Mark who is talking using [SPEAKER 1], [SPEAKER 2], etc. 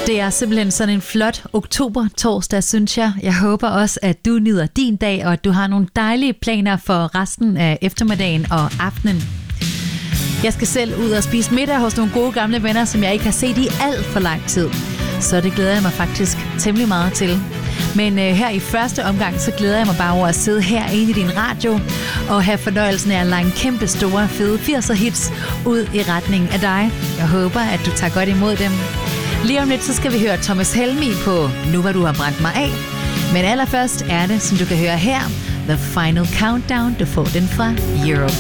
[SPEAKER 1] Det er simpelthen sådan en flot oktober-torsdag, synes jeg. Jeg håber også, at du nyder din dag, og at du har nogle dejlige planer for resten af eftermiddagen og aftenen. Jeg skal selv ud og spise middag hos nogle gode gamle venner, som jeg ikke har set i alt for lang tid. Så det glæder jeg mig faktisk temmelig meget til. Men her i første omgang, så glæder jeg mig bare over at sidde herinde i din radio og have fornøjelsen af at lege en kæmpe store, fede 80'er hits ud i retning af dig. Jeg håber, at du tager godt imod dem. Lige om lidt, så skal vi høre Thomas Helmig på Nu hvor du har brændt mig af. Men allerførst er det, som du kan høre her, The Final Countdown. Du får den fra Europe.